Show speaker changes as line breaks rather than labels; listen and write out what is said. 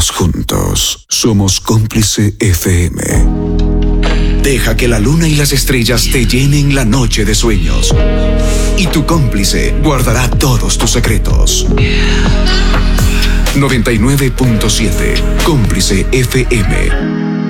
Estamos juntos. Somos Cómplice FM. Deja que la luna y las estrellas te llenen la noche de sueños. Y tu cómplice guardará todos tus secretos. 99.7 Cómplice FM.